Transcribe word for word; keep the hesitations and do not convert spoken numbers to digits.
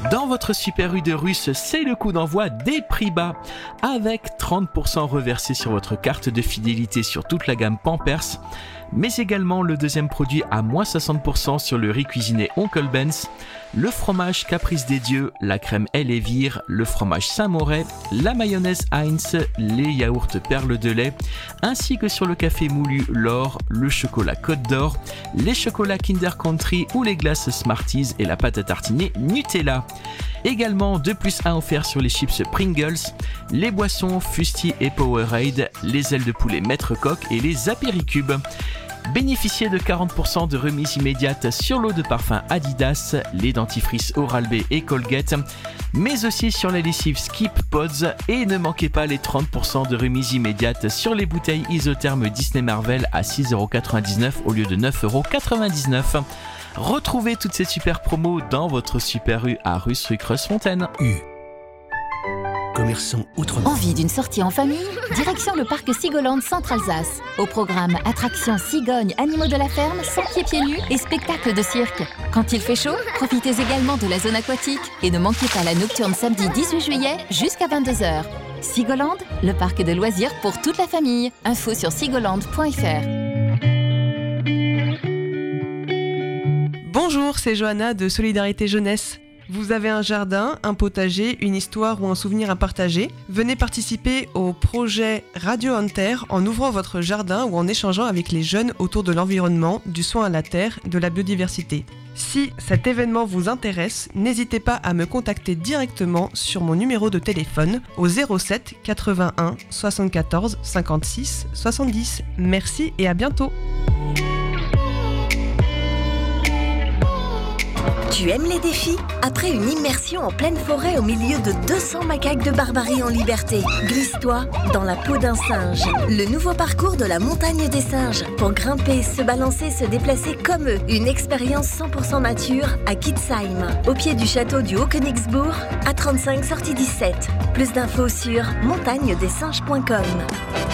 Dans votre Super U de Russe, c'est le coup d'envoi des prix bas, avec trente pour cent reversés sur votre carte de fidélité sur toute la gamme Pampers, mais également le deuxième produit à moins soixante pour cent sur le riz cuisiné Oncle Ben's, le fromage Caprice des Dieux, la crème Elevire, le fromage Saint-Moret, la mayonnaise Heinz, les yaourts Perle de lait, ainsi que sur le café moulu L'Or, le chocolat Côte d'Or, les chocolats Kinder Country ou les glaces Smarties et la pâte à tartiner Nutella. Également deux plus un offerts sur les chips Pringles, les boissons Fusti et Powerade, les ailes de poulet Maître Coq et les apéricubes. Bénéficiez de quarante pour cent de remise immédiate sur l'eau de parfum Adidas, les dentifrices Oral-B et Colgate, mais aussi sur la lessive Skip Pods, et ne manquez pas les trente pour cent de remise immédiate sur les bouteilles isothermes Disney Marvel à six euros quatre-vingt-dix-neuf au lieu de neuf euros quatre-vingt-dix-neuf. Retrouvez toutes ces super promos dans votre Super U à Russe rue Creuse-Fontaine. U. Commerçant outre-mer. Envie d'une sortie en famille? Direction le parc Sigoland Centre-Alsace. Au programme attractions cigognes, animaux de la ferme, sans pieds pieds nus et spectacles de cirque. Quand il fait chaud, profitez également de la zone aquatique et ne manquez pas la nocturne samedi dix-huit juillet jusqu'à vingt-deux heures. Sigoland, le parc de loisirs pour toute la famille. Info sur sigoland point f r. Bonjour, c'est Johanna de Solidarité Jeunesse. Vous avez un jardin, un potager, une histoire ou un souvenir à partager? Venez participer au projet Radio en Terre en ouvrant votre jardin ou en échangeant avec les jeunes autour de l'environnement, du soin à la terre, de la biodiversité. Si cet événement vous intéresse, n'hésitez pas à me contacter directement sur mon numéro de téléphone au zéro sept quatre-vingt-un soixante-quatorze cinquante-six soixante-dix. Merci et à bientôt. Tu aimes les défis? Après une immersion en pleine forêt au milieu de deux cents macaques de barbarie en liberté, glisse-toi dans la peau d'un singe. Le nouveau parcours de la montagne des singes. Pour grimper, se balancer, se déplacer comme eux. Une expérience cent pour cent nature à Kitzheim, au pied du château du Haut-Königsbourg, à trente-cinq sortie dix-sept. Plus d'infos sur montagne des singes point com.